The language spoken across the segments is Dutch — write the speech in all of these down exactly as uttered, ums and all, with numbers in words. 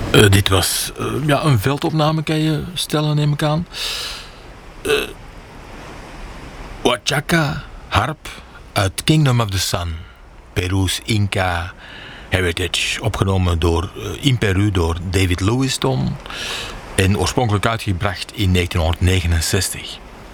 Uh, dit was uh, ja, een veldopname, kan je stellen, neem ik aan. Uh, Huachaca harp uit Kingdom of the Sun, Peru's Inca Heritage, opgenomen door, uh, in Peru door David Lewiston en oorspronkelijk uitgebracht in negentienhonderdnegenenzestig.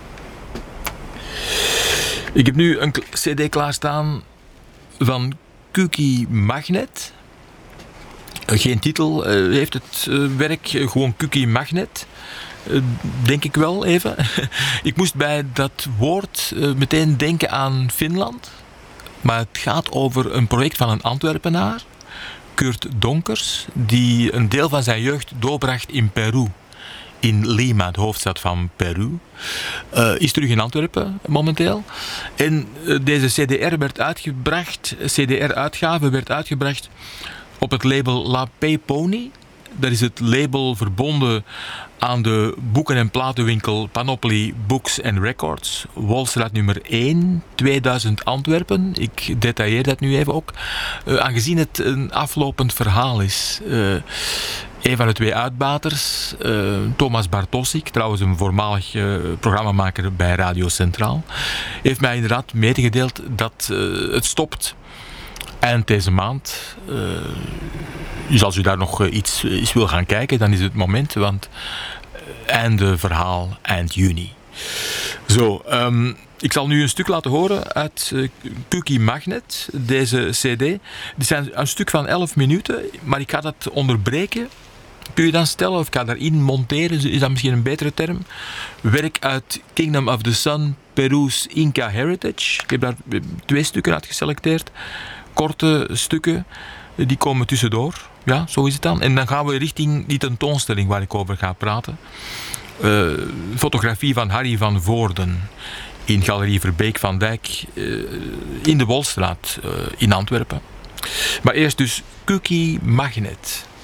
Ik heb nu een cd klaarstaan van Kuki Magnet. Geen titel uh, heeft het uh, werk, uh, gewoon Kuki Magnet. Uh, denk ik wel even. Ik moest bij dat woord uh, meteen denken aan Finland. Maar het gaat over een project van een Antwerpenaar, Kurt Donkers, die een deel van zijn jeugd doorbracht in Peru. In Lima, de hoofdstad van Peru. Uh, is terug in Antwerpen momenteel. En uh, deze C D R werd uitgebracht, C D R-uitgave werd uitgebracht op het label La Peponi. Dat is het label verbonden aan de boeken- en platenwinkel Panoply Books and Records. Wolstraat nummer één, tweeduizend Antwerpen. Ik detailleer dat nu even ook. Uh, aangezien het een aflopend verhaal is. Uh, een van de twee uitbaters, uh, Thomas Bartosik, trouwens een voormalig uh, programmamaker bij Radio Centraal, heeft mij inderdaad medegedeeld dat uh, het stopt eind deze maand. Uh, dus als u daar nog uh, iets, iets wil gaan kijken, dan is het moment, want uh, einde verhaal eind juni. Zo, um, ik zal nu een stuk laten horen uit uh, Kuki Magnet, deze cd. Die zijn een stuk van elf minuten, maar ik ga dat onderbreken. Kun je dan stellen, of ik ga daarin monteren, is dat misschien een betere term? Werk uit Kingdom of the Sun, Peru's Inca Heritage. Ik heb daar twee stukken uit geselecteerd. Korte stukken, die komen tussendoor. Ja, zo is het dan. En dan gaan we richting die tentoonstelling waar ik over ga praten. Uh, fotografie van Harry van Voorden in Galerie Verbeek van Dijk uh, in de Wolstraat uh, in Antwerpen. Maar eerst dus Kuki Magnet.